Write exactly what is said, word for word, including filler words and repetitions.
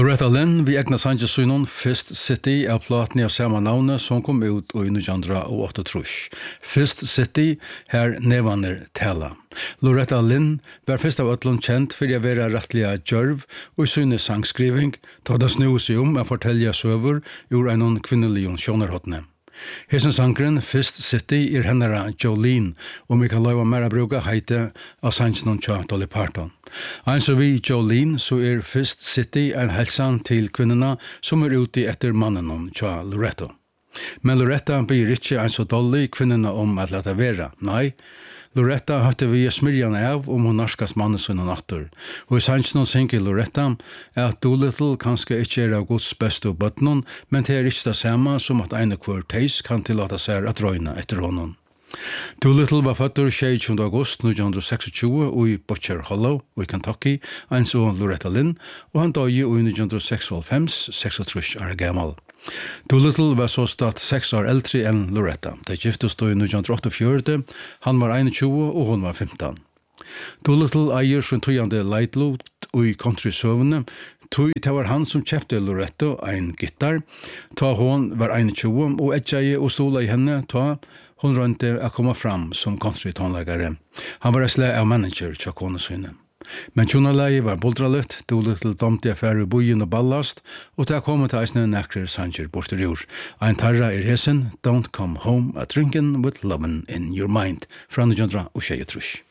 Loretta Lynn, vi egna sanje synon Fist City av platni av samma navne som kom ut i nitjan åttaogtrýss. Fist City, her nevaner tala. Loretta Lynn var først av ötlun kjent for å være rettliga djørv og i syne sangskriving, ta det snu seg om å fortelja søver ur einon kvinneligon sjonerhåttne. Hesen sangren Fist City er hennara Jolene, og vi kan lova mera bruka heite av sangsnon tja Dolly Parton. Ein så vi Jolene, så er Fist City en helsan til kvinnerne som er ute etter mannen tja Loretta. Men Loretta blir ikke en så Dolly kvinnerne om at leta vera, nei. Loretta hørte vi smirjan av om hun norskas mannesun og natur. Og i sannsyn synger Loretta at Doolittle kanskje ikke er av Guds beste bøtnon, men det er ikke det samme som at en og hver teis kan tillata seg at røyna etter honom. Doolittle var født tjuesjette august nitjan tjueseks i Butcher Hollow i Kentucky, eins og Loretta Lynn, og han døg i nitjan seksoghálvfems, seksogtrýss år gamal. Doolittle var så stad seks år eldre enn Loretta. De giftes då i nitjan åttaogfjøruti, han var einogtjúgu og hon var fimtan. Doolittle eier sin tøyande leitlot i country-søvne, tøy det var han som kjøpte Loretta ein gitar, ta hon var einogtjúgu og etjei og stola i henne, ta hon rønte å komme fram som country-tonleggare. Han var esle av manager til konesyne. Men tjonalegi var boldralet, Doolittle domte affære bojen og ballast, og til å komme til eisne nekrer sanger borterjord. Ein tarra er hesen, Don't Come Home a Drinkin' with Lovin' in Your Mind, fra nitjan tjuesju.